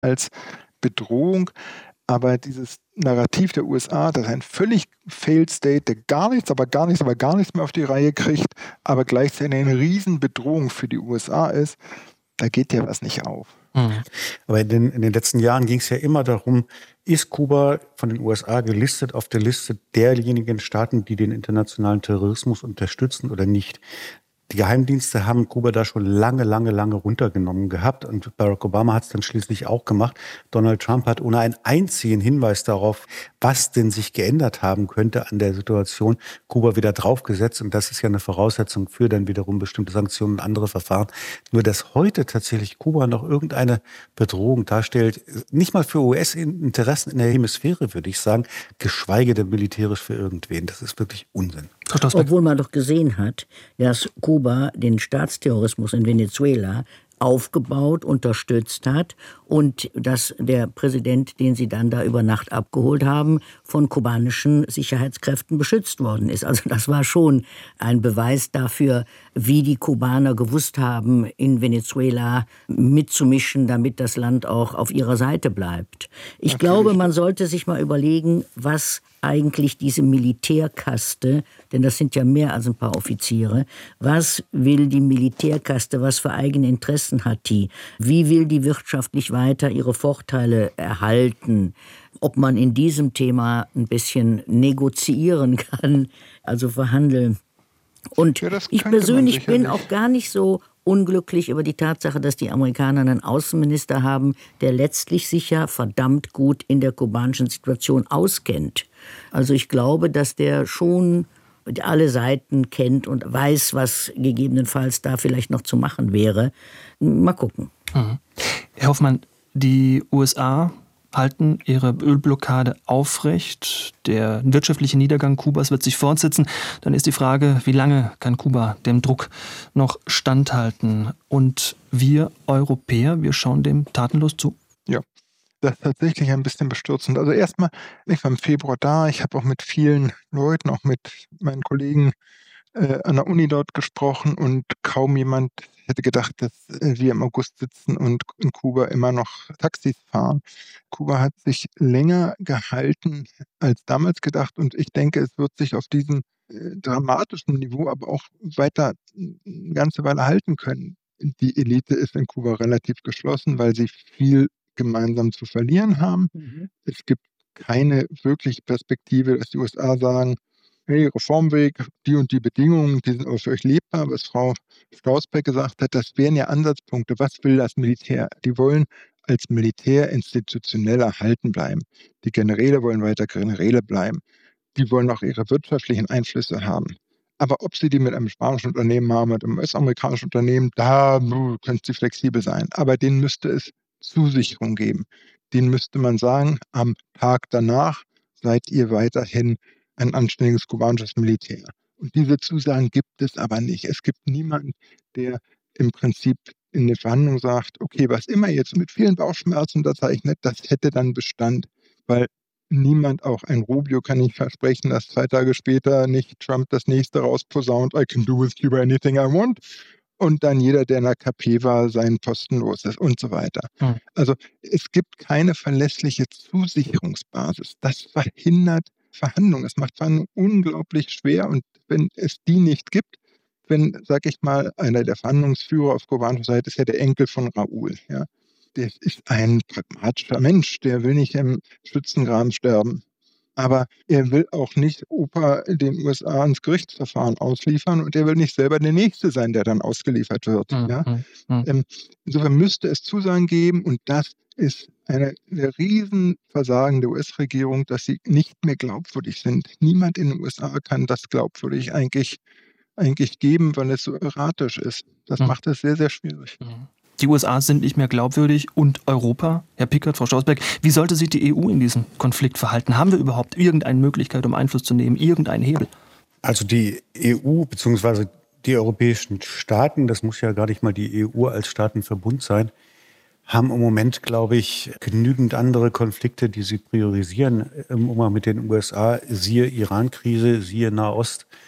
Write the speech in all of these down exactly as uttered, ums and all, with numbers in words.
als Bedrohung. Aber dieses Narrativ der U S A, das ist ein völlig failed State, der gar nichts, aber gar nichts, aber gar nichts mehr auf die Reihe kriegt, aber gleichzeitig eine Riesenbedrohung für die U S A ist, da geht ja was nicht auf. Mhm. Aber in den, in den letzten Jahren ging es ja immer darum, ist Kuba von den U S A gelistet auf der Liste derjenigen Staaten, die den internationalen Terrorismus unterstützen oder nicht? Die Geheimdienste haben Kuba da schon lange, lange, lange runtergenommen gehabt. Und Barack Obama hat es dann schließlich auch gemacht. Donald Trump hat ohne einen einzigen Hinweis darauf, was denn sich geändert haben könnte an der Situation, Kuba wieder draufgesetzt. Und das ist ja eine Voraussetzung für dann wiederum bestimmte Sanktionen und andere Verfahren. Nur, dass heute tatsächlich Kuba noch irgendeine Bedrohung darstellt, nicht mal für U S-Interessen in der Hemisphäre, würde ich sagen, geschweige denn militärisch für irgendwen. Das ist wirklich Unsinn. Obwohl man doch gesehen hat, dass Kuba den Staatsterrorismus in Venezuela aufgebaut, unterstützt hat und dass der Präsident, den sie dann da über Nacht abgeholt haben, von kubanischen Sicherheitskräften beschützt worden ist. Also das war schon ein Beweis dafür, wie die Kubaner gewusst haben, in Venezuela mitzumischen, damit das Land auch auf ihrer Seite bleibt. Ich Natürlich. glaube, man sollte sich mal überlegen, was eigentlich diese Militärkaste, denn das sind ja mehr als ein paar Offiziere, was will die Militärkaste, was für eigene Interessen hat die, wie will die wirtschaftlich weiter ihre Vorteile erhalten, ob man in diesem Thema ein bisschen negoziieren kann, also verhandeln. Und ja, ich persönlich bin auch gar nicht so unglücklich über die Tatsache, dass die Amerikaner einen Außenminister haben, der letztlich sich ja verdammt gut in der kubanischen Situation auskennt. Also ich glaube, dass der schon alle Seiten kennt und weiß, was gegebenenfalls da vielleicht noch zu machen wäre. Mal gucken. Mhm. Herr Hoffmann, die U S A halten ihre Ölblockade aufrecht. Der wirtschaftliche Niedergang Kubas wird sich fortsetzen. Dann ist die Frage, wie lange kann Kuba dem Druck noch standhalten? Und wir Europäer, wir schauen dem tatenlos zu? Ja, das ist tatsächlich ein bisschen bestürzend. Also erstmal, ich war im Februar da, ich habe auch mit vielen Leuten, auch mit meinen Kollegen äh, an der Uni dort gesprochen und kaum jemand hätte gedacht, dass äh, wir im August sitzen und in Kuba immer noch Taxis fahren. Kuba hat sich länger gehalten als damals gedacht und ich denke, es wird sich auf diesem äh, dramatischen Niveau aber auch weiter eine ganze Weile halten können. Die Elite ist in Kuba relativ geschlossen, weil sie viel gemeinsam zu verlieren haben. Mhm. Es gibt keine wirkliche Perspektive, dass die U S A sagen, hey, Reformweg, die und die Bedingungen, die sind auch für euch lebbar, was Frau Strausbeck gesagt hat, das wären ja Ansatzpunkte. Was will das Militär? Die wollen als Militär institutionell erhalten bleiben. Die Generäle wollen weiter Generäle bleiben. Die wollen auch ihre wirtschaftlichen Einflüsse haben. Aber ob sie die mit einem spanischen Unternehmen haben, mit einem U S-amerikanischen Unternehmen, da können sie flexibel sein. Aber denen müsste es Zusicherung geben. Denen müsste man sagen, am Tag danach seid ihr weiterhin ein anständiges kubanisches Militär. Und diese Zusagen gibt es aber nicht. Es gibt niemanden, der im Prinzip in der Verhandlung sagt, okay, was immer jetzt mit vielen Bauchschmerzen unterzeichnet, das hätte dann Bestand, weil niemand, auch ein Rubio, kann nicht versprechen, dass zwei Tage später nicht Trump das nächste rausposaunt, I can do with Cuba anything I want, und dann jeder, der in der K P war, seinen Posten los ist und so weiter. Hm. Also es gibt keine verlässliche Zusicherungsbasis. Das verhindert Verhandlungen. Es macht Verhandlungen unglaublich schwer und wenn es die nicht gibt, wenn, sag ich mal, einer der Verhandlungsführer auf kubanischer Seite ist ja der Enkel von Raúl, ja. Der ist ein pragmatischer Mensch, der will nicht im Schützengraben sterben. Aber er will auch nicht Opa den U S A ins Gerichtsverfahren ausliefern und er will nicht selber der Nächste sein, der dann ausgeliefert wird. Mhm. Ja? Mhm. Ähm, insofern müsste es Zusagen geben und das ist eine, eine Riesenversagen der U S-Regierung, dass sie nicht mehr glaubwürdig sind. Niemand in den U S A kann das glaubwürdig eigentlich, eigentlich geben, weil es so erratisch ist. Das mhm. macht es sehr, sehr schwierig. Mhm. Die U S A sind nicht mehr glaubwürdig und Europa, Herr Pickert, Frau Strausbeck, wie sollte sich die E U in diesem Konflikt verhalten? Haben wir überhaupt irgendeine Möglichkeit, um Einfluss zu nehmen, irgendeinen Hebel? Also die E U bzw. die europäischen Staaten, das muss ja gar nicht mal die E U als Staatenverbund sein, haben im Moment, glaube ich, genügend andere Konflikte, die sie priorisieren im Umgang mit den U S A. Siehe Iran-Krise, siehe Nahost.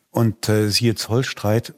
Und äh, siehe Zollstreit,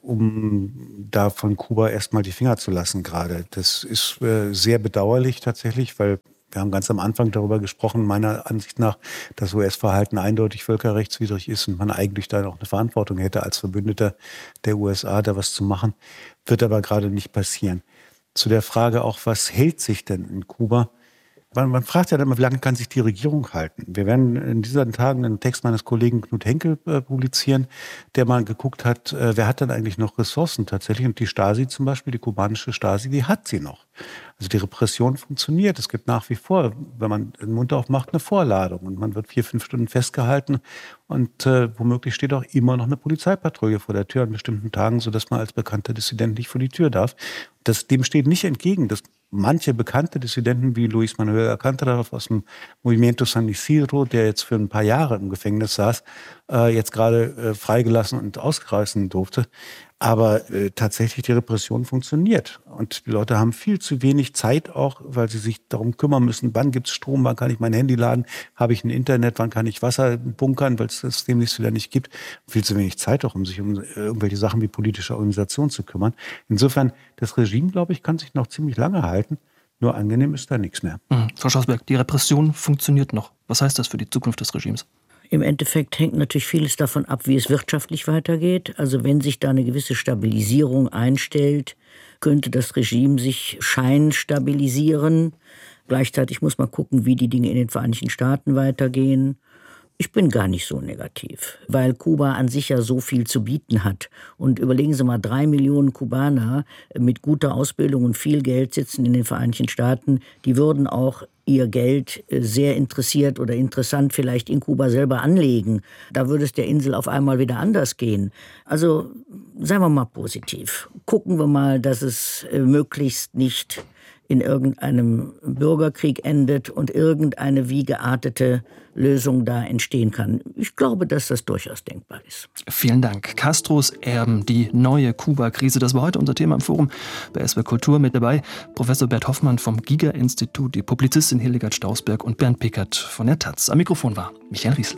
um da von Kuba erstmal die Finger zu lassen gerade. Das ist äh, sehr bedauerlich tatsächlich, weil wir haben ganz am Anfang darüber gesprochen, meiner Ansicht nach, dass U S-Verhalten eindeutig völkerrechtswidrig ist und man eigentlich da auch eine Verantwortung hätte, als Verbündeter der U S A da was zu machen. Wird aber gerade nicht passieren. Zu der Frage auch, was hält sich denn in Kuba? Man, man fragt ja dann immer, wie lange kann sich die Regierung halten? Wir werden in diesen Tagen einen Text meines Kollegen Knut Henkel äh, publizieren, der mal geguckt hat, äh, wer hat denn eigentlich noch Ressourcen tatsächlich? Und die Stasi zum Beispiel, die kubanische Stasi, die hat sie noch. Also die Repression funktioniert. Es gibt nach wie vor, wenn man den Mund aufmacht, eine Vorladung. Und man wird vier, fünf Stunden festgehalten. Und äh, womöglich steht auch immer noch eine Polizeipatrouille vor der Tür an bestimmten Tagen, sodass man als bekannter Dissident nicht vor die Tür darf. Das, dem steht nicht entgegen, dass manche bekannte Dissidenten wie Luis Manuel Alcántara aus dem Movimiento San Isidro, der jetzt für ein paar Jahre im Gefängnis saß, äh, jetzt gerade äh, freigelassen und ausreisen durfte. Aber äh, tatsächlich die Repression funktioniert. Und die Leute haben viel zu wenig Zeit auch, weil sie sich darum kümmern müssen, wann gibt es Strom, wann kann ich mein Handy laden, habe ich ein Internet, wann kann ich Wasser bunkern, weil es das demnächst wieder nicht gibt. Viel zu wenig Zeit auch, um sich um irgendwelche Sachen wie politische Organisation zu kümmern. Insofern, das Regime, glaube ich, kann sich noch ziemlich lange halten. Nur angenehm ist da nichts mehr. Mhm. Frau Schausberg, die Repression funktioniert noch. Was heißt das für die Zukunft des Regimes? Im Endeffekt hängt natürlich vieles davon ab, wie es wirtschaftlich weitergeht. Also wenn sich da eine gewisse Stabilisierung einstellt, könnte das Regime sich scheinstabilisieren. Gleichzeitig muss man gucken, wie die Dinge in den Vereinigten Staaten weitergehen. Ich bin gar nicht so negativ, weil Kuba an sich ja so viel zu bieten hat. Und überlegen Sie mal, drei Millionen Kubaner mit guter Ausbildung und viel Geld sitzen in den Vereinigten Staaten. Die würden auch ihr Geld sehr interessiert oder interessant vielleicht in Kuba selber anlegen. Da würde es der Insel auf einmal wieder anders gehen. Also seien wir mal positiv. Gucken wir mal, dass es möglichst nicht in irgendeinem Bürgerkrieg endet und irgendeine wie geartete Lösung da entstehen kann. Ich glaube, dass das durchaus denkbar ist. Vielen Dank. Castros Erben, die neue Kuba-Krise. Das war heute unser Thema im Forum bei S W R Kultur. Mit dabei Professor Bert Hoffmann vom Giga-Institut, die Publizistin Hildegard Stausberg und Bernd Pickert von der Taz. Am Mikrofon war Michael Riesel.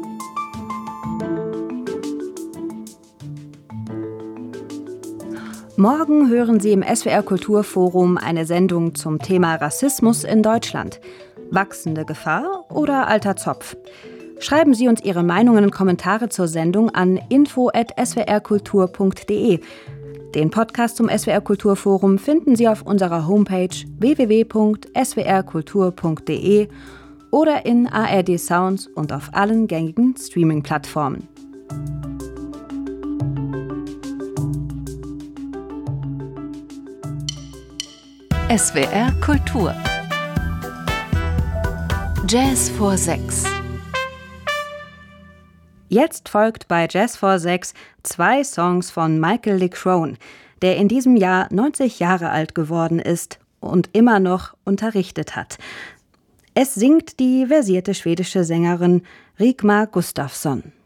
Morgen hören Sie im S W R Kulturforum eine Sendung zum Thema Rassismus in Deutschland. Wachsende Gefahr oder alter Zopf? Schreiben Sie uns Ihre Meinungen und Kommentare zur Sendung an info at s w r kultur punkt d e. Den Podcast zum S W R Kulturforum finden Sie auf unserer Homepage w w w punkt s w r kultur punkt d e oder in A R D Sounds und auf allen gängigen Streaming-Plattformen. S W R Kultur. Jazz vor sechs. Jetzt folgt bei Jazz vor sechs zwei Songs von Michael Leckrone, der in diesem Jahr neunzig Jahre alt geworden ist und immer noch unterrichtet hat. Es singt die versierte schwedische Sängerin Rigmor Gustafsson.